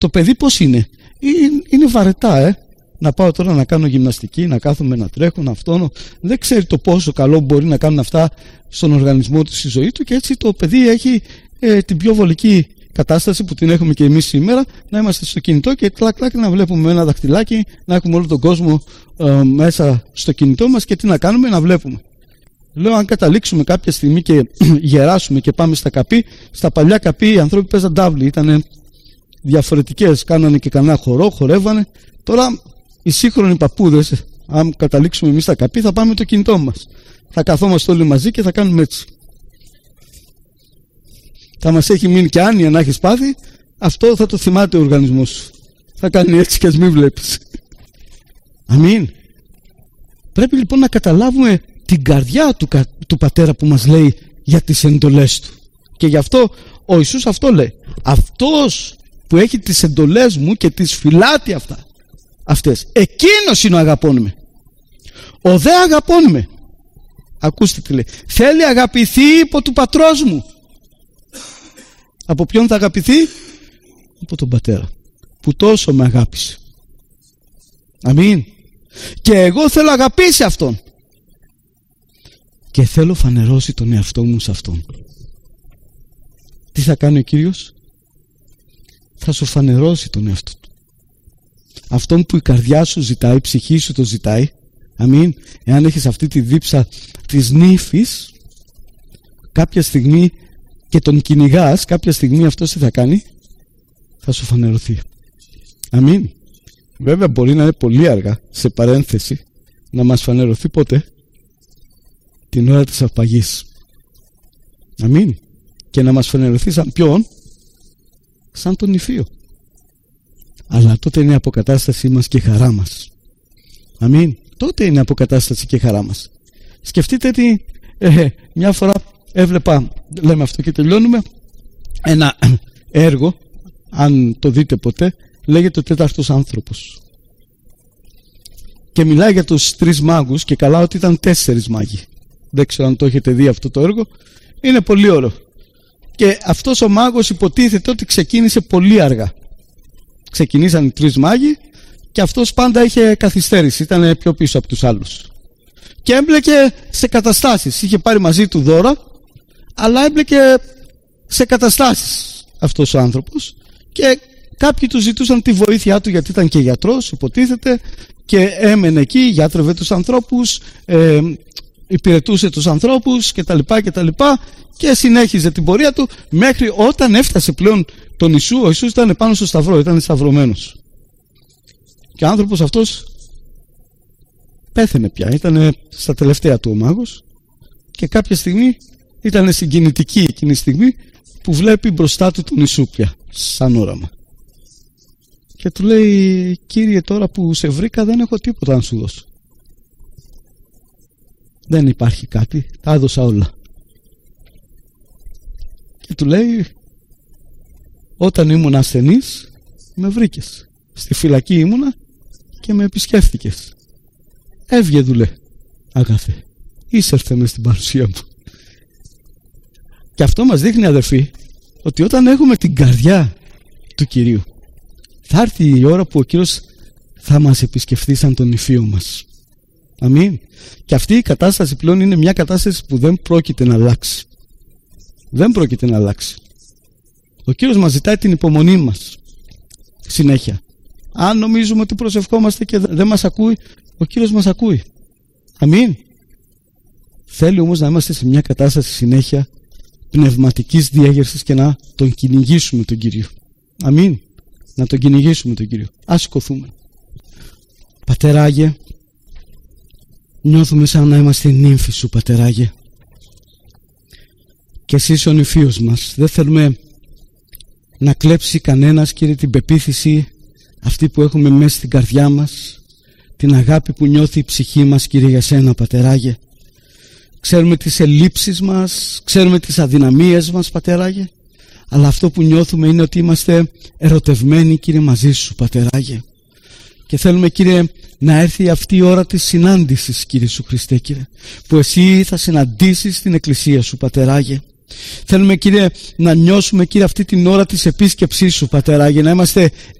Το παιδί πώς είναι? Είναι βαρετά, να πάω τώρα να κάνω γυμναστική, να κάθομαι να τρέχω, να αυτόνω. Δεν ξέρει το πόσο καλό μπορεί να κάνουν αυτά στον οργανισμό του, στη ζωή του, και έτσι το παιδί έχει την πιο βολική κατάσταση που την έχουμε και εμείς σήμερα, να είμαστε στο κινητό και κλακ να βλέπουμε ένα δαχτυλάκι, να έχουμε όλο τον κόσμο μέσα στο κινητό μας, και τι να κάνουμε? Να βλέπουμε. Λέω, αν καταλήξουμε κάποια στιγμή και γεράσουμε και πάμε στα καπί, στα παλιά καπί οι άνθρωποι παίζαν τάβλη, ήταν διαφορετικές, κάνανε και κανένα χορό, χορεύανε. Τώρα οι σύγχρονοι παππούδες, αν καταλήξουμε εμείς στα καπί, θα πάμε με το κινητό μας. Θα καθόμαστε όλοι μαζί και θα κάνουμε έτσι. Θα μας έχει μείνει και άνοια να έχεις πάθει, αυτό θα το θυμάται ο οργανισμός σου. Θα κάνει έτσι και ας μην βλέπεις. Αμήν. Πρέπει λοιπόν να καταλάβουμε την καρδιά του Πατέρα που μας λέει για τις εντολές του. Και γι' αυτό ο Ιησούς αυτό λέει. Αυτός που έχει τις εντολές μου και τις φυλάτει αυτές, εκείνος είναι ο αγαπών με. Ο δε αγαπών με, ακούστε τι λέει, θέλει αγαπηθεί υπό του πατρός μου. Από ποιον θα αγαπηθεί? Από τον Πατέρα που τόσο με αγάπησε. Αμήν. Και εγώ θέλω αγαπήσει αυτόν και θέλω φανερώσει τον εαυτό μου σε αυτόν. Τι θα κάνει ο Κύριος? Θα σου φανερώσει τον εαυτό του, αυτόν που η καρδιά σου ζητάει, η ψυχή σου το ζητάει. Αμήν. Εάν έχεις αυτή τη δίψα της νύφης, κάποια στιγμή, και τον κυνηγάς, κάποια στιγμή αυτός τι θα κάνει? Θα σου φανερωθεί. Αμήν. Βέβαια μπορεί να είναι πολύ αργά, σε παρένθεση, να μας φανερωθεί πότε? Την ώρα της αρπαγής. Αμήν. Και να μας φανερωθεί σαν ποιον? Σαν τον νηφίο. Αλλά τότε είναι η αποκατάστασή μας και η χαρά μας. Αμήν. Τότε είναι η αποκατάσταση και η χαρά μας. Σκεφτείτε ότι μια φορά έβλεπα, λέμε αυτό και τελειώνουμε, ένα έργο, αν το δείτε ποτέ, λέγεται ο τέταρτος άνθρωπος. Και μιλάει για τους 3 μάγους, και καλά ότι ήταν 4 μάγοι. Δεν ξέρω αν το έχετε δει αυτό το έργο. Είναι πολύ ωραίο. Και αυτός ο μάγος υποτίθεται ότι ξεκίνησε πολύ αργά. Ξεκινήσαν οι 3 μάγοι και αυτός πάντα είχε καθυστέρηση, ήταν πιο πίσω από τους άλλους. Και έμπλεκε σε καταστάσεις. Είχε πάρει μαζί του δώρα, αλλά έμπλεκε σε καταστάσεις αυτός ο άνθρωπος, και κάποιοι του ζητούσαν τη βοήθειά του, γιατί ήταν και γιατρός υποτίθεται, και έμενε εκεί, γιατρεύε τους ανθρώπους, υπηρετούσε τους ανθρώπους κτλ. Και συνέχιζε την πορεία του μέχρι όταν έφτασε πλέον τον Ιησού. Ο Ιησούς ήταν πάνω στο σταυρό, ήταν σταυρωμένος, και ο άνθρωπος αυτός πέθαινε πια, ήταν στα τελευταία του ο μάγος, και κάποια στιγμή ήταν συγκινητική εκείνη η στιγμή που βλέπει μπροστά του τον Ιησού πια, σαν όραμα, και του λέει, Κύριε, τώρα που σε βρήκα δεν έχω τίποτα να σου δώσω. Δεν υπάρχει κάτι, τα έδωσα όλα. Και του λέει, όταν ήμουν ασθενής με βρήκες, στη φυλακή ήμουνα και με επισκέφθηκες. Έβγε δουλε, αγαθέ, εισέρθε μες στην παρουσία μου. Και αυτό μας δείχνει, αδερφοί, ότι όταν έχουμε την καρδιά του Κυρίου, θα έρθει η ώρα που ο Κύριος θα μας επισκεφθεί σαν τον νηφίο μας. Αμήν. Και αυτή η κατάσταση πλέον είναι μια κατάσταση που δεν πρόκειται να αλλάξει. Δεν πρόκειται να αλλάξει. Ο Κύριος μας ζητάει την υπομονή μας συνέχεια. Αν νομίζουμε ότι προσευχόμαστε και δεν μας ακούει, ο Κύριος μας ακούει. Αμήν. Θέλει όμως να είμαστε σε μια κατάσταση συνέχεια πνευματικής διέγερσης και να τον κυνηγήσουμε τον Κύριο. Αμήν. Να τον κυνηγήσουμε τον Κύριο. Ας σηκωθούμε. Πατεράγε, νιώθουμε σαν να είμαστε νύμφοι σου, Πατεράγε, και εσύ είσαι ο νηφίος μας. Δεν θέλουμε να κλέψει κανένας, Κύριε, την πεποίθηση αυτή που έχουμε μέσα στην καρδιά μας, την αγάπη που νιώθει η ψυχή μας, Κύριε, για σένα, Πατεράγε. Ξέρουμε τις ελλείψεις μας, ξέρουμε τις αδυναμίες μας, Πατεράγε, αλλά αυτό που νιώθουμε είναι ότι είμαστε ερωτευμένοι, Κύριε, μαζί σου, Πατεράγε. Και θέλουμε, Κύριε, να έρθει αυτή η ώρα της συνάντησης, Κύριε Σου Χριστέ, Κύριε, που εσύ θα συναντήσεις την Εκκλησία σου, Πατεράγε. Θέλουμε, Κύριε, να νιώσουμε, Κύριε, αυτή την ώρα της επίσκεψής Σου, Πατέρα, για να είμαστε